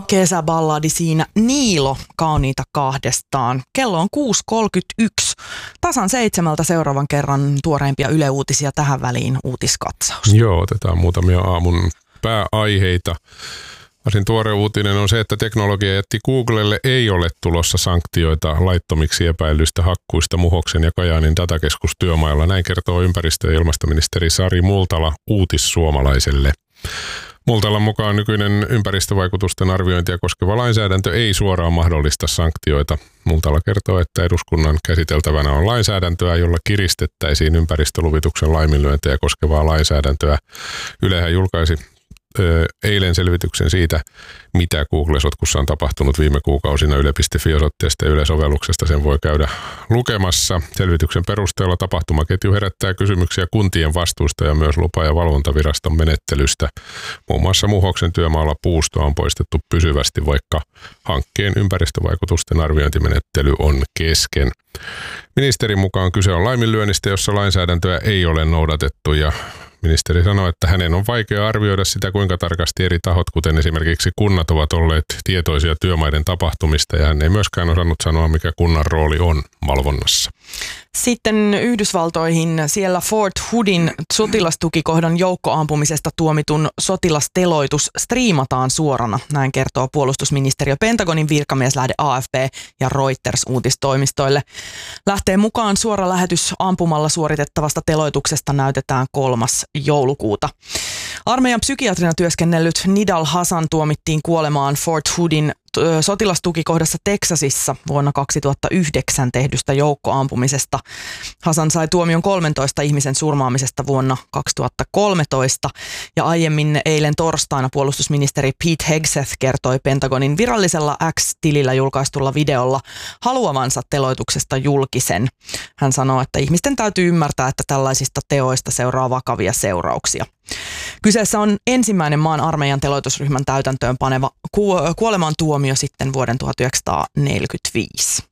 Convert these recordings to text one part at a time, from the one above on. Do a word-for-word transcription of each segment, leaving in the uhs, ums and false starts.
Kesäballadi siinä Niilo kauniita kahdestaan. Kello on kuusi kolmekymmentäyksi. Tasan seitsemältä seuraavan kerran tuoreimpia Yle Uutisia tähän väliin uutiskatsaus. Joo, otetaan muutamia aamun pääaiheita. Varsin tuore uutinen on se, että teknologiajätti Googlelle ei ole tulossa sanktioita laittomiksi epäilystä hakkuista Muhoksen ja Kajaanin datakeskustyömailla. Näin kertoo ympäristö- ja ilmastoministeri Sari Multala Uutissuomalaiselle. Multalan mukaan nykyinen ympäristövaikutusten arviointia koskeva lainsäädäntö ei suoraan mahdollista sanktioita. Multala kertoo, että eduskunnan käsiteltävänä on lainsäädäntöä, jolla kiristettäisiin ympäristöluvituksen laiminlyöntejä koskevaa lainsäädäntöä. Ylehän julkaisi ö, eilen selvityksen siitä, mitä Google-sotkussa on tapahtunut viime kuukausina. Yle piste fi-osoitteesta ja Yle-sovelluksesta sen voi käydä lukemassa. Selvityksen perusteella tapahtumaketju herättää kysymyksiä kuntien vastuusta ja myös lupa- ja valvontaviraston menettelystä. Muun muassa Muhoksen työmaalla puustoa on poistettu pysyvästi, vaikka hankkeen ympäristövaikutusten arviointimenettely on kesken. Ministerin mukaan kyse on laiminlyönnistä, jossa lainsäädäntöä ei ole noudatettu, ja ministeri sanoi, että hänen on vaikea arvioida sitä, kuinka tarkasti eri tahot, kuten esimerkiksi kunnat, ovat olleet tietoisia työmaiden tapahtumista, ja hän ei myöskään osannut sanoa, mikä kunnan rooli on valvonnassa. Sitten Yhdysvaltoihin. Siellä Fort Hoodin sotilastukikohdan joukkoampumisesta tuomitun sotilasteloitus striimataan suorana. Näin kertoo puolustusministeriö, Pentagonin virkamieslähde A F P ja Reuters uutistoimistoille. Lähteen mukaan suora lähetys ampumalla suoritettavasta teloituksesta näytetään kolmas joulukuuta. Armeijan psykiatrina työskennellyt Nidal Hasan tuomittiin kuolemaan Fort Hoodin sotilastukikohdassa Teksasissa vuonna kaksituhattayhdeksän tehdystä joukkoampumisesta. Hasan sai tuomion kolmentoista ihmisen surmaamisesta vuonna kaksituhattakolmetoista, ja aiemmin eilen torstaina puolustusministeri Pete Hegseth kertoi Pentagonin virallisella X-tilillä julkaistulla videolla haluavansa teloituksesta julkisen. Hän sanoo, että ihmisten täytyy ymmärtää, että tällaisista teoista seuraa vakavia seurauksia. Kyseessä on ensimmäinen maan armeijan teloitusryhmän täytäntöön paneva kuoleman tuomio sitten vuoden tuhatyhdeksänsataaneljäkymmentäviisi.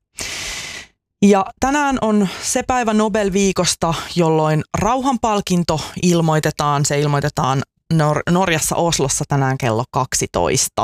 Ja tänään on se päivä Nobel-viikosta, jolloin rauhanpalkinto ilmoitetaan. Se ilmoitetaan Nor- Norjassa Oslossa tänään kello kaksitoista.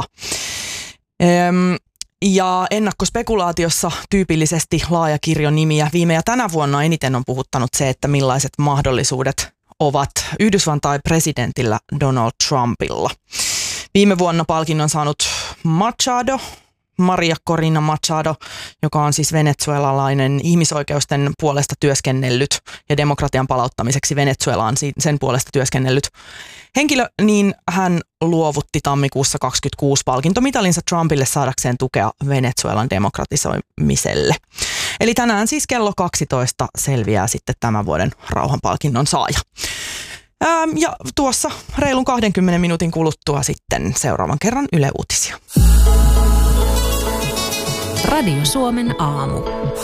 Ehm, Ja ennakkospekulaatiossa tyypillisesti laaja kirjo nimiä. Viime ja tänä vuonna eniten on puhuttanut se, että millaiset mahdollisuudet ovat Yhdysvaltain presidentillä Donald Trumpilla. Viime vuonna palkinnon saanut Machado, Maria Corina Machado, joka on siis venezuelalainen ihmisoikeusten puolesta työskennellyt ja demokratian palauttamiseksi Venezuelaan sen puolesta työskennellyt henkilö, niin hän luovutti tammikuussa kaksikymmentäkuusi palkintomitalinsa Trumpille saadakseen tukea Venezuelan demokratisoimiselle. Eli tänään siis kello kaksitoista selviää sitten tämän vuoden rauhanpalkinnon saaja. Ää, ja tuossa reilun kahdenkymmenen minuutin kuluttua sitten seuraavan kerran Yle Uutisia. Radio Suomen aamu.